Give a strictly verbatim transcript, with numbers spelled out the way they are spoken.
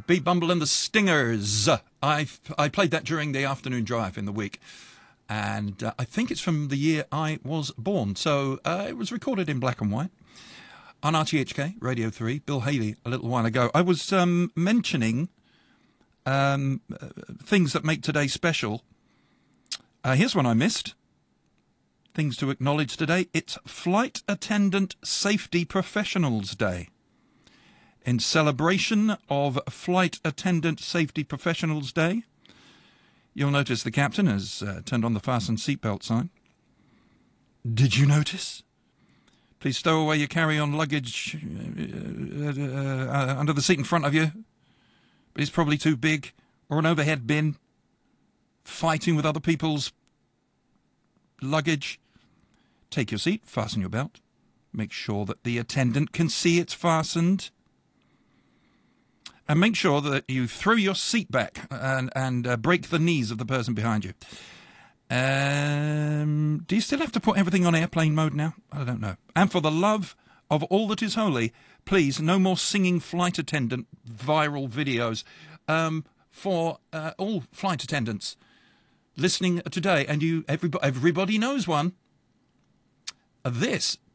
Beat Bumble and the Stingers. I I played that during the afternoon drive in the week. And uh, I think it's from the year I was born. So uh, it was recorded in black and white on R T H K, Radio three, Bill Haley, a little while ago. I was um, mentioning um, uh, things that make today special. Uh, here's one I missed. Things to acknowledge today. It's Flight Attendant Safety Professionals Day. In celebration of Flight Attendant Safety Professionals Day, you'll notice the captain has uh, turned on the fasten seatbelt sign. Did you notice? Please stow away your carry-on luggage uh, uh, uh, under the seat in front of you. It's probably too big. Or an overhead bin. Fighting with other people's luggage. Take your seat, fasten your belt. Make sure that the attendant can see it's fastened. And make sure that you throw your seat back and, and uh, break the knees of the person behind you. Um, do you still have to put everything on airplane mode now? I don't know. And for the love of all that is holy, please, no more singing flight attendant viral videos um, for uh, all flight attendants listening today. And you, everybody, everybody knows one. This